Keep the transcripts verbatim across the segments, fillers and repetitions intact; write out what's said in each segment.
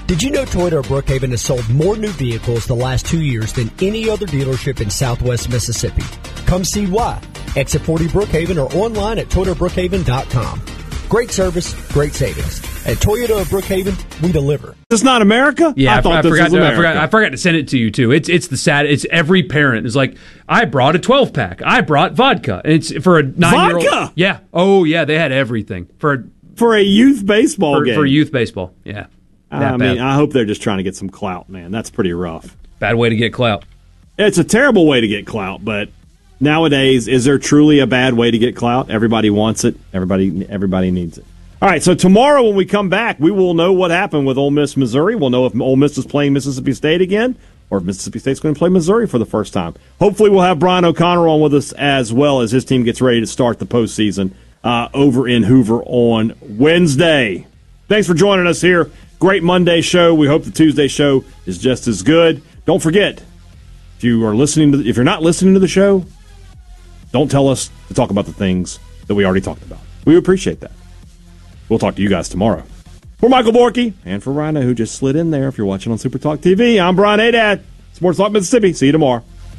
Did you know Toyota of Brookhaven has sold more new vehicles the last two years than any other dealership in Southwest Mississippi? Come see why. Exit forty Brookhaven or online at toyota brookhaven dot com. Great service, great savings. At Toyota of Brookhaven, we deliver. It's not America? Yeah, I, thought I, this forgot was to, America. I forgot. I forgot to send it to you too. It's it's the sad. It's every parent is like, I brought a twelve pack. I brought vodka. And it's for a nine year old. Vodka? Yeah. Oh yeah. They had everything for a, for a youth baseball for, game. for youth baseball. Yeah. I That mean, bad. I hope they're just trying to get some clout, man. That's pretty rough. Bad way to get clout. It's a terrible way to get clout, but nowadays, is there truly a bad way to get clout? Everybody wants it. Everybody, everybody needs it. All right, so tomorrow when we come back, we will know what happened with Ole Miss, Missouri. We'll know if Ole Miss is playing Mississippi State again or if Mississippi State's going to play Missouri for the first time. Hopefully we'll have Brian O'Connor on with us as well as his team gets ready to start the postseason uh, over in Hoover on Wednesday. Thanks for joining us here. Great Monday show. We hope the Tuesday show is just as good. Don't forget, if you are listening to, if you're not listening to the show, don't tell us to talk about the things that we already talked about. We appreciate that. We'll talk to you guys tomorrow. For Michael Borky and for Rhino, who just slid in there if you're watching on Super Talk T V, I'm Brian Hadad, Sports Talk Mississippi. See you tomorrow.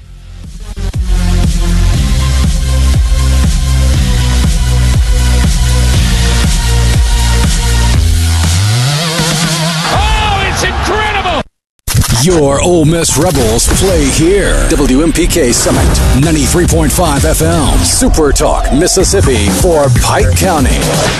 Oh, it's incredible! Your Ole Miss Rebels play here. W M P K Summit, ninety-three point five F M. Super Talk Mississippi for Pike County.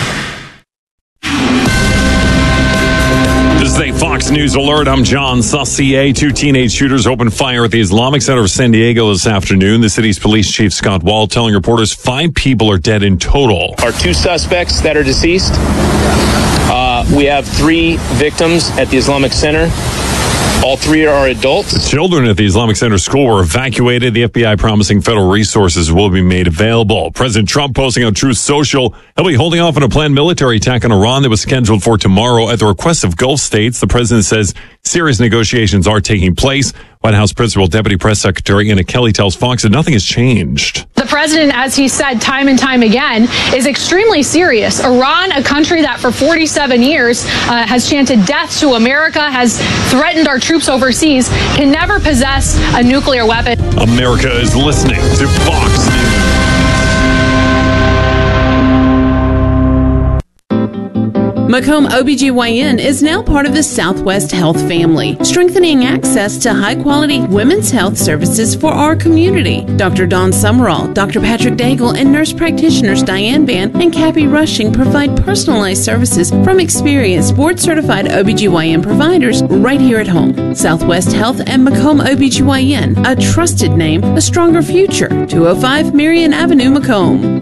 This is a Fox News alert. I'm John Saucier. Two teenage shooters opened fire at the Islamic Center of San Diego this afternoon. The city's police chief, Scott Wall, telling reporters five people are dead in total. Our two suspects that are deceased. Uh, we have three victims at the Islamic Center. All three are adults. The children at the Islamic Center school were evacuated. The F B I promising federal resources will be made available. President Trump posting on Truth Social, he'll be holding off on a planned military attack on Iran that was scheduled for tomorrow at the request of Gulf states. The president says serious negotiations are taking place. White House Principal Deputy Press Secretary Anna Kelly tells Fox that nothing has changed. The president, as he said time and time again, is extremely serious. Iran, a country that for forty-seven years uh, has chanted death to America, has threatened our troops overseas, can never possess a nuclear weapon. America is listening to Fox News. Macomb O B G Y N is now part of the Southwest Health family, strengthening access to high-quality women's health services for our community. Doctor Dawn Summerall, Doctor Patrick Daigle, and nurse practitioners Diane Van and Cappy Rushing provide personalized services from experienced board-certified O B G Y N providers right here at home. Southwest Health and Macomb O B G Y N, a trusted name, a stronger future. two oh five Marion Avenue, Macomb.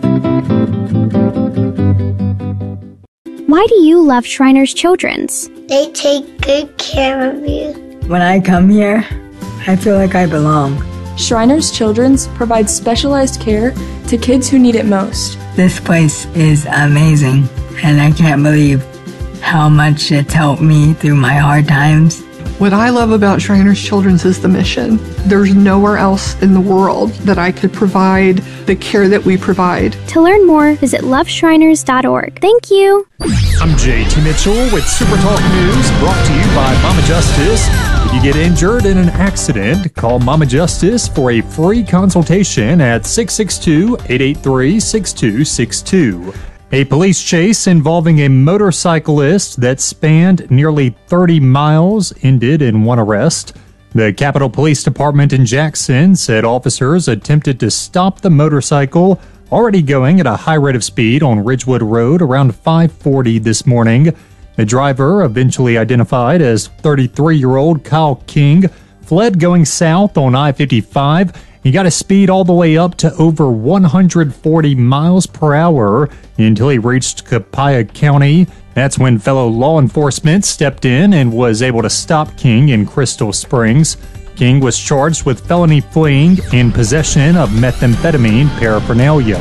Why do you love Shriners Children's? They take good care of you. When I come here, I feel like I belong. Shriners Children's provides specialized care to kids who need it most. This place is amazing, and I can't believe how much it's helped me through my hard times. What I love about Shriners Children's is the mission. There's nowhere else in the world that I could provide the care that we provide. To learn more, visit love shriners dot org. Thank you. I'm J T Mitchell with Super Talk News, brought to you by Mama Justice. If you get injured in an accident, call Mama Justice for a free consultation at six six two, eight eight three, six two six two. A police chase involving a motorcyclist that spanned nearly thirty miles ended in one arrest. The Capitol Police Department in Jackson said officers attempted to stop the motorcycle already going at a high rate of speed on Ridgewood Road around five forty this morning. The driver, eventually identified as thirty-three-year-old Kyle King, fled going south on I fifty-five. He got his speed all the way up to over one hundred forty miles per hour until he reached Copiah County. That's when fellow law enforcement stepped in and was able to stop King in Crystal Springs. King was charged with felony fleeing and possession of methamphetamine paraphernalia.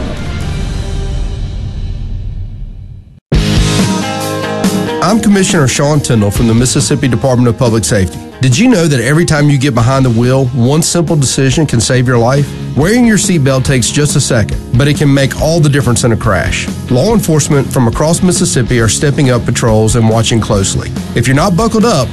I'm Commissioner Sean Tyndall from the Mississippi Department of Public Safety. Did you know that every time you get behind the wheel, one simple decision can save your life? Wearing your seatbelt takes just a second, but it can make all the difference in a crash. Law enforcement from across Mississippi are stepping up patrols and watching closely. If you're not buckled up,